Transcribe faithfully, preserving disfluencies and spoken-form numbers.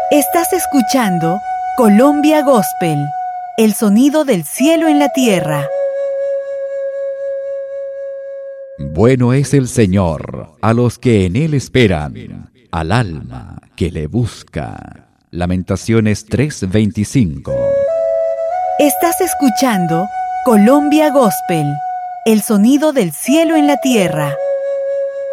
Estás escuchando Colombia Gospel, el sonido del cielo en la tierra. Bueno es el Señor a los que en Él esperan, al alma que le busca. Lamentaciones tres veinticinco. Estás escuchando Colombia Gospel, el sonido del cielo en la tierra.